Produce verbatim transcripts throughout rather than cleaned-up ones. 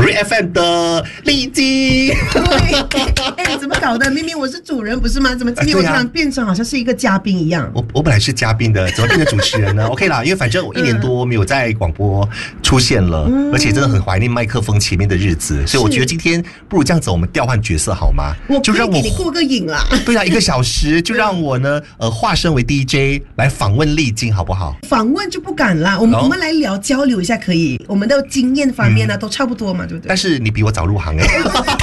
F M 的丽晶。 哎、欸，怎么搞的？明明我是主人不是吗？怎么今天我突然变成好像是一个嘉宾一样？ 我我本来是嘉宾的，怎么变成主持人呢？OK 啦，因为反正我一年多没有在广播出现了，嗯、而且真的很怀念麦克风前面的日子，所以我觉得今天不如这样子，我们调换角色好吗？ 我就让我给你过个瘾啦。 对啊，一个小时就让我呢，呃，化身为 D J 来访问丽晶，好不好？ 访问就不敢啦，我们、哦、我们来聊交流一下可以，我们的经验方面呢、啊嗯、都差不多嘛，对不对？ 但是你比我早入行哎、欸。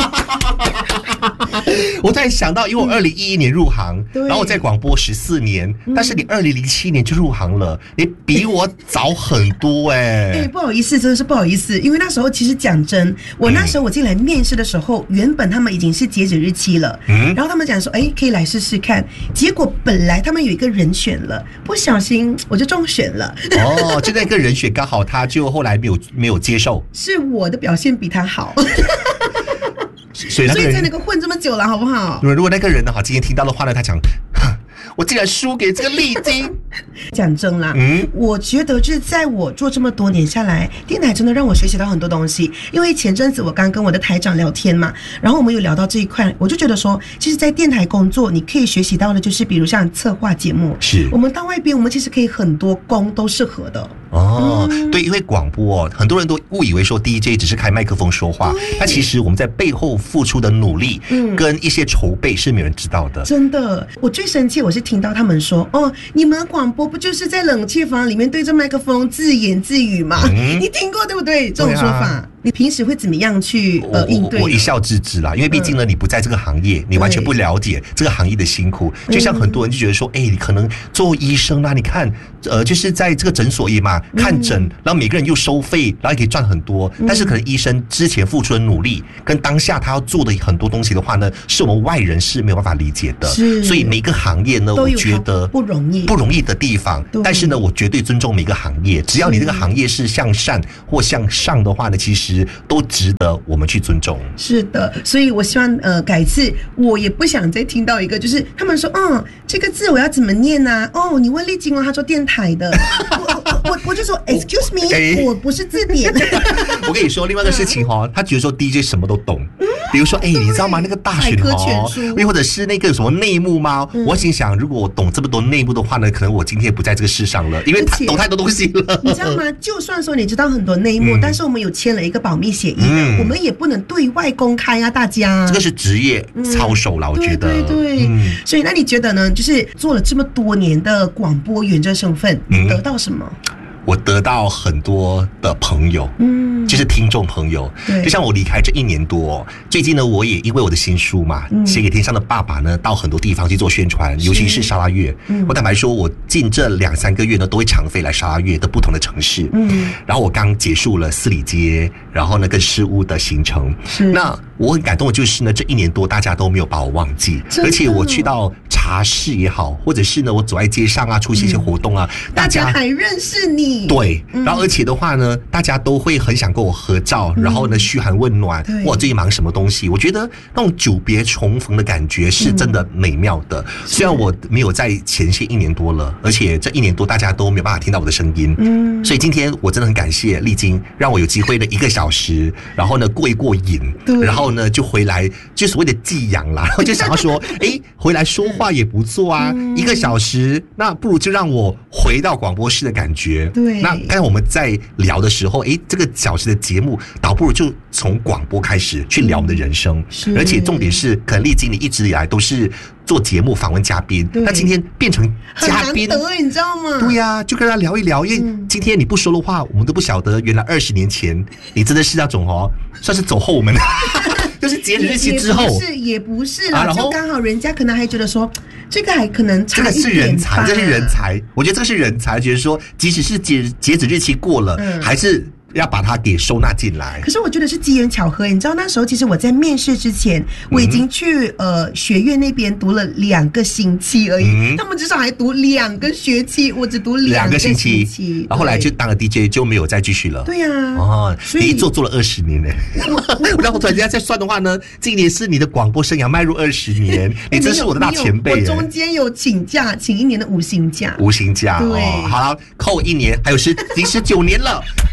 我突然想到，因为我二零一一年入行，嗯、然后我在广播十四年，嗯、但是你二零零七年就入行了，你比我早很多哎、欸。 哎、欸，不好意思，真的是不好意思，因为那时候其实讲真，我那时候我进来面试的时候，嗯、原本他们已经是截止日期了，嗯，然后他们讲说，哎、欸，可以来试试看，结果本来他们有一个人选了，不小心我就中选了。 哦，就那个人选刚好他就后来没有没有接受， 是我的表现比他好。 所以, 那所以在那个混这么久了，好不好？ 如果那个人呢，哈，今天听到的话呢，他讲，我竟然输给这个丽晶。 讲真啦，嗯，我觉得就是在我做这么多年下来，电台真的让我学习到很多东西。因为前阵子我刚跟我的台长聊天嘛，然后我们有聊到这一块，我就觉得说，其实，在电台工作，你可以学习到的就是，比如像策划节目， 是我们到外边，我们其实可以很多工都适合的。 哦，嗯、对，因为广播哦，很多人都误以为说 D J 只是开麦克风说话，但其实我们在背后付出的努力，嗯，跟一些筹备是没有人知道的。 真的，我最生气，我是听到他们说，哦，你们广播不就是在冷气房里面对着麦克风自言自语吗？嗯、你听过对不对？这种说法。啊，你平时会怎么样去呃应对？ 我一笑置之啦，因为毕竟呢，你不在这个行业，你完全不了解这个行业的辛苦。就像很多人就觉得说，哎、欸，你可能做医生啦，你看，呃，就是在这个诊所也嘛，看诊，然后每个人又收费，然后也可以赚很多。但是可能医生之前付出的努力，跟当下他要做的很多东西的话呢，是我们外人是没有办法理解的。所以每个行业呢，我觉得不容易， 不容易的地方。但是呢，我绝对尊重每个行业，只要你这个行业是向善或向上的话呢，其实都值得我们去尊重。 是的，所以我希望呃改次我也不想再听到一个就是他们说嗯这个字我要怎么念啊？哦，你问丽晶哦，他说电台的，我我我就说 excuse me，、欸、我不是字典。 我跟你说另外一个事情哦，他觉得说 D J 什么都懂，比如说哎、欸，你知道吗？那个大选哦，又或者是那个什么内幕吗？嗯、我心想，如果我懂这么多内幕的话呢，可能我今天不在这个世上了，因为他懂太多东西了。 你知道吗？就算说你知道很多内幕，嗯、但是我们有签了一个保密协议的，嗯、我们也不能对外公开啊，大家。 这个是职业操守啦，嗯、我觉得。 对对对。嗯、所以那你觉得呢？就是做了这么多年的广播员这身份，你得到什么？ 嗯我得到很多的朋友，嗯，就是听众朋友。就像我离开这一年多，最近呢，我也因为我的新书嘛，嗯、写给天上的爸爸呢，到很多地方去做宣传，尤其是沙拉越。嗯、我坦白说，我近这两三个月呢，都会常飞来沙拉越的不同的城市。嗯，然后我刚结束了四里街，然后呢跟事屋的行程。是，那我很感动的就是呢，这一年多大家都没有把我忘记，而且我去到茶室也好，或者是呢我走在街上啊，出席一些活动啊， 嗯、大家还认识你。 对，然后而且的话呢，大家都会很想跟我合照，然后呢嘘寒问暖，我最近忙什么东西？我觉得那种久别重逢的感觉是真的美妙的。嗯、虽然我没有在前线一年多了，而且这一年多大家都没有办法听到我的声音，嗯，所以今天我真的很感谢丽晶，让我有机会的一个小时，然后呢过一过瘾，然后呢就回来，就所谓的寄养啦，然后就想要说，哎，回来说话也不错啊，嗯、一个小时，那不如就让我回到广播室的感觉。 对， 那刚才我们在聊的时候，哎，这个小时的节目，倒不如就从广播开始去聊我们的人生，嗯、而且重点是，可能丽晶你一直以来都是做节目访问嘉宾，那今天变成嘉宾， 很难得，你知道吗？ 对呀、啊，就跟他聊一聊，因为今天你不说的话，我们都不晓得，原来二十年前你真的是那种哦，算是走后门。就是截止日期之后， 也不是也不是啦，啊、就刚好人家可能还觉得说，这个还可能差一点吧， 这个是人才，这是人才，我觉得这个是人才，觉得说，即使是截截止日期过了，嗯、还是要把它给收纳进来。 可是我觉得是机缘巧合，你知道那时候其实我在面试之前，我已经去呃学院那边读了两个星期而已，嗯、他们至少还读两个学期，我只读两个星期， 星期然后后来就当了 D J 就没有再继续了。 对呀、啊， 哦，你一做做了二十年呢，然后突然间再算的话呢，今年是你的广播生涯迈入二十年，你真是我的大前辈。 我中间有请假，请一年的无薪假， 无薪假， 对， 哦、好了，扣一年，还有十，已经十九年了，所以明。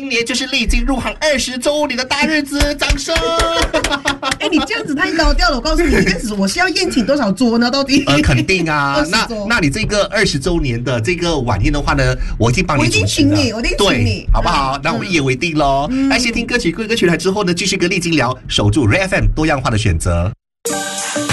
今年就是丽晶入行二十周年的大日子，掌声！ 哎，你这样子太高调了，我告诉你，这样子我是要宴请多少桌呢？到底？ 呃，肯定啊。那那你这个二十周年的这个晚宴的话呢，我一定帮你主持的， 我一定请你，我一定请你， 好不好？那我们一言为定喽。来，先听歌曲，歌歌曲来之后呢，继续跟丽晶聊，守住 Ray F M 多样化的选择。